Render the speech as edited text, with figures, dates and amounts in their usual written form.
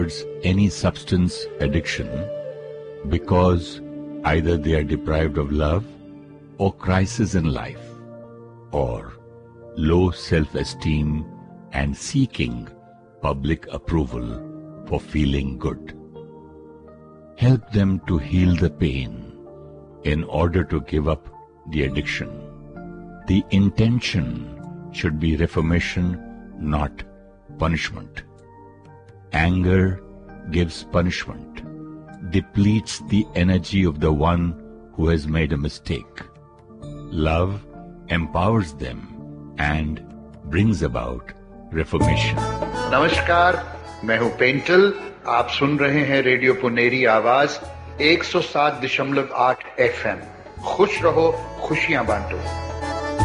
any substance addiction because either they are deprived of love or crisis in life, or low self-esteem and seeking public approval for feeling good. Help them to heal the pain in order to give up the addiction. The intention should be reformation, not punishment. Anger gives punishment, depletes the energy of the one who has made a mistake. Love empowers them and brings about reformation. नमस्कार, मैं हूं पेंटल। आप सुन रहे हैं radio Puneri आवाज 107.8 FM। खुश रहो, खुशियां बांटो।